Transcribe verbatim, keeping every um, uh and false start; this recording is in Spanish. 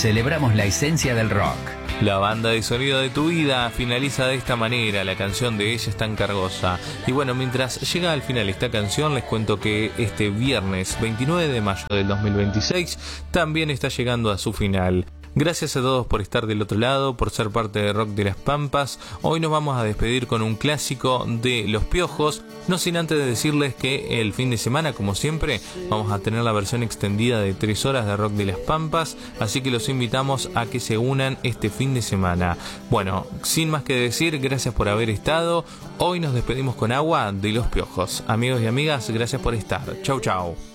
celebramos la esencia del rock. La banda de sonido de tu vida finaliza de esta manera, la canción de Ella es tan cargosa. Y bueno, mientras llega al final esta canción, les cuento que este viernes veintinueve de mayo del dos mil veintiséis también está llegando a su final. Gracias a todos por estar del otro lado, por ser parte de Rock de las Pampas. Hoy nos vamos a despedir con un clásico de Los Piojos, no sin antes de decirles que el fin de semana, como siempre, vamos a tener la versión extendida de tres horas de Rock de las Pampas, así que los invitamos a que se unan este fin de semana. Bueno, sin más que decir, gracias por haber estado. Hoy nos despedimos con Agua de Los Piojos. Amigos y amigas, gracias por estar. Chau, chau.